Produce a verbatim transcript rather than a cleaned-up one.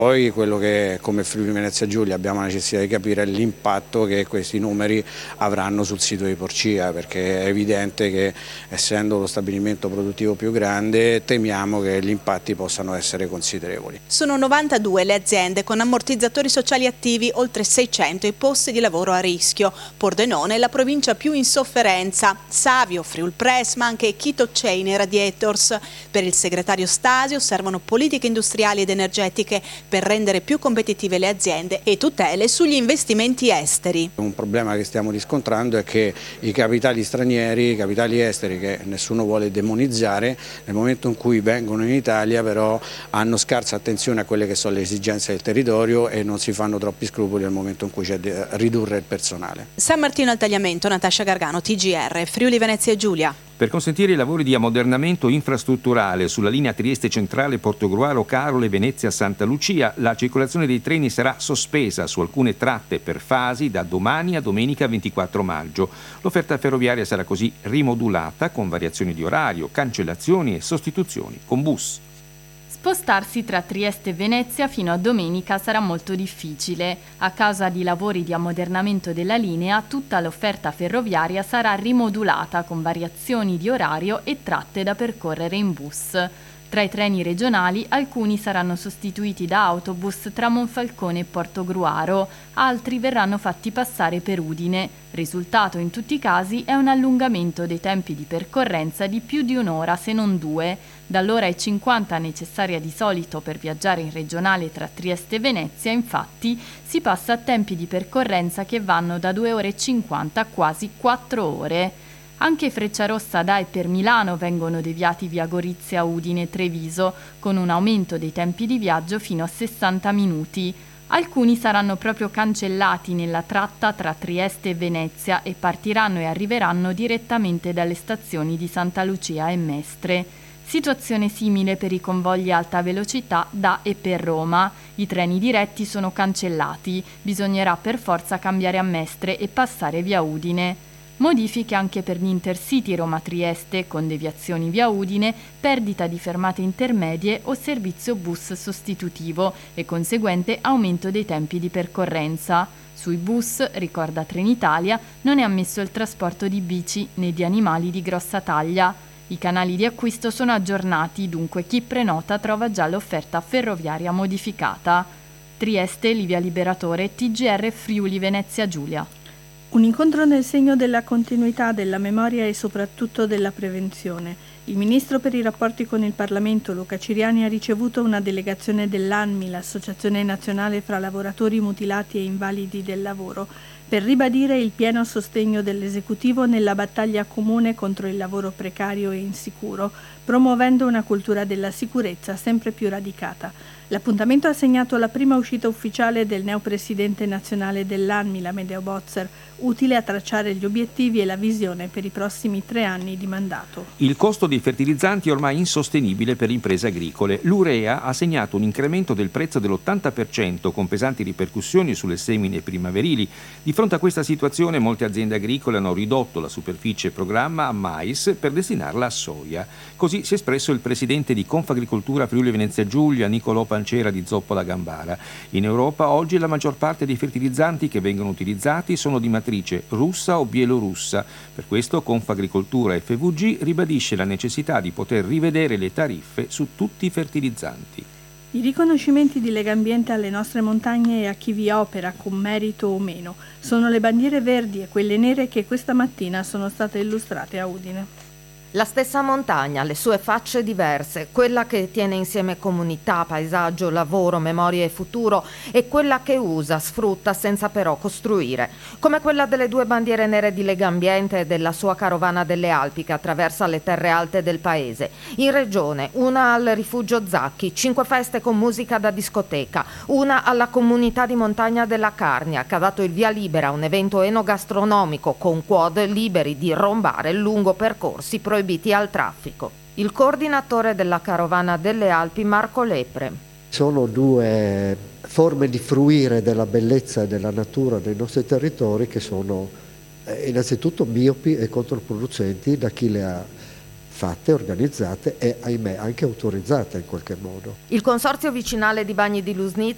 Poi quello che come Friuli Venezia Giulia abbiamo la necessità di capire è l'impatto che questi numeri avranno sul sito di Porcia, perché è evidente che essendo lo stabilimento produttivo più grande temiamo che gli impatti possano essere considerevoli. Sono novantadue le aziende con ammortizzatori sociali attivi, oltre seicento i posti di lavoro a rischio. Pordenone è la provincia più in sofferenza, Savio, Friulpress ma anche Chito Chain e Radiators. Per il segretario Stasio servono politiche industriali ed energetiche per rendere più competitive le aziende e tutele sugli investimenti esteri. Un problema che stiamo riscontrando è che i capitali stranieri, i capitali esteri che nessuno vuole demonizzare, nel momento in cui vengono in Italia però hanno scarsa attenzione a quelle che sono le esigenze del territorio e non si fanno troppi scrupoli nel momento in cui c'è da ridurre il personale. San Martino al Tagliamento, Natascia Gargano, T G R, Friuli Venezia Giulia. Per consentire i lavori di ammodernamento infrastrutturale sulla linea Trieste Centrale Portogruaro Carole Venezia Santa Lucia, la circolazione dei treni sarà sospesa su alcune tratte per fasi da domani a domenica ventiquattro maggio. L'offerta ferroviaria sarà così rimodulata con variazioni di orario, cancellazioni e sostituzioni con bus. Spostarsi tra Trieste e Venezia fino a domenica sarà molto difficile. A causa di lavori di ammodernamento della linea, tutta l'offerta ferroviaria sarà rimodulata con variazioni di orario e tratte da percorrere in bus. Tra i treni regionali, alcuni saranno sostituiti da autobus tra Monfalcone e Portogruaro, altri verranno fatti passare per Udine. Risultato in tutti i casi è un allungamento dei tempi di percorrenza di più di un'ora se non due, dall'ora e cinquanta necessaria di solito per viaggiare in regionale tra Trieste e Venezia, infatti, si passa a tempi di percorrenza che vanno da due ore e cinquanta a quasi quattro ore. Anche Frecciarossa da e per Milano vengono deviati via Gorizia, Udine e Treviso, con un aumento dei tempi di viaggio fino a sessanta minuti. Alcuni saranno proprio cancellati nella tratta tra Trieste e Venezia e partiranno e arriveranno direttamente dalle stazioni di Santa Lucia e Mestre. Situazione simile per i convogli a alta velocità da e per Roma. I treni diretti sono cancellati, bisognerà per forza cambiare a Mestre e passare via Udine. Modifiche anche per gli Intercity Roma-Trieste con deviazioni via Udine, perdita di fermate intermedie o servizio bus sostitutivo e conseguente aumento dei tempi di percorrenza. Sui bus, ricorda Trenitalia, non è ammesso il trasporto di bici né di animali di grossa taglia. I canali di acquisto sono aggiornati, dunque chi prenota trova già l'offerta ferroviaria modificata. Trieste, Livia Liberatore, T G R Friuli Venezia Giulia. Un incontro nel segno della continuità, della memoria e soprattutto della prevenzione. Il Ministro per i rapporti con il Parlamento, Luca Ciriani, ha ricevuto una delegazione dell'ANMI, l'Associazione Nazionale fra Lavoratori Mutilati e Invalidi del Lavoro, per ribadire il pieno sostegno dell'Esecutivo nella battaglia comune contro il lavoro precario e insicuro, promuovendo una cultura della sicurezza sempre più radicata. L'appuntamento ha segnato la prima uscita ufficiale del neopresidente nazionale dell'ANMI, l'Amedeo Bozzer, utile a tracciare gli obiettivi e la visione per i prossimi tre anni di mandato. Il costo dei fertilizzanti è ormai insostenibile per le imprese agricole. L'urea ha segnato un incremento del prezzo dell'ottanta per cento con pesanti ripercussioni sulle semine primaverili. Di fronte a questa situazione molte aziende agricole hanno ridotto la superficie programma a mais per destinarla a soia. Così si è espresso il presidente di Confagricoltura Friuli Venezia Giulia, Nicolò Pancera di Zoppola Gambara. In Europa oggi la maggior parte dei fertilizzanti che vengono utilizzati sono di matrice russa o bielorussa. Per questo Confagricoltura F V G ribadisce la necessità di poter rivedere le tariffe su tutti i fertilizzanti. I riconoscimenti di Legambiente alle nostre montagne e a chi vi opera, con merito o meno, sono le bandiere verdi e quelle nere che questa mattina sono state illustrate a Udine. La stessa montagna, le sue facce diverse, quella che tiene insieme comunità, paesaggio, lavoro, memoria e futuro, e quella che usa, sfrutta senza però costruire, come quella delle due bandiere nere di Legambiente e della sua carovana delle Alpi che attraversa le terre alte del paese. In regione, una al rifugio Zacchi, cinque feste con musica da discoteca, una alla comunità di montagna della Carnia che ha dato il via libera a un evento enogastronomico con quad liberi di rombare lungo percorsi proibiti al traffico. Il coordinatore della carovana delle Alpi, Marco Lepre. Sono due forme di fruire della bellezza e della natura dei nostri territori che sono eh, innanzitutto miopi e controproducenti da chi le ha fatte, organizzate e ahimè anche autorizzate in qualche modo. Il Consorzio Vicinale di Bagni di Lusnizia